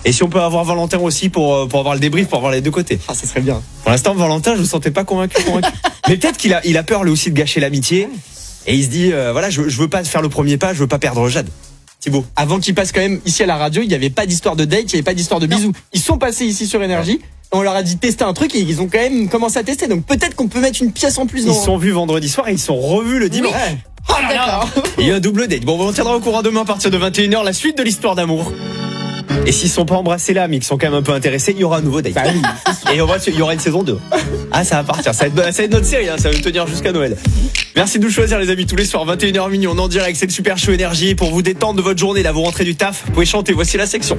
Et si on peut avoir Valentin aussi pour avoir le débrief, pour avoir les deux côtés. Ah, ça serait bien. Pour l'instant, Valentin, je vous sentais pas convaincu. Mais peut-être qu'il a peur lui aussi de gâcher l'amitié. Et il se dit, voilà, je veux pas faire le premier pas, je veux pas perdre Jade. Thibaut. Avant qu'ils passent quand même ici à la radio, il n'y avait pas d'histoire de date, il n'y avait pas d'histoire de bisous. Ils sont passés ici sur Énergie. On leur a dit tester un truc et ils ont quand même commencé à tester. Donc peut-être qu'on peut mettre une pièce en plus. Ils se sont vus vendredi soir et ils se sont revus le dimanche. Ouais. Oh là là. Il y a un double date. Bon, on tiendra au courant demain à partir de 21h la suite de l'histoire d'amour. Et s'ils sont pas embrassés là, mais qu'ils sont quand même un peu intéressés, il y aura un nouveau date. Bah oui. Et il y aura une saison 2. Ah, ça va partir. Ça va être notre série, hein. Ça va tenir jusqu'à Noël. Merci de nous choisir, les amis, tous les soirs, 21h minuit. On est en direct, c'est le Super Show Énergie. Pour vous détendre de votre journée, là, vous rentrez du taf, vous pouvez chanter. Voici la section.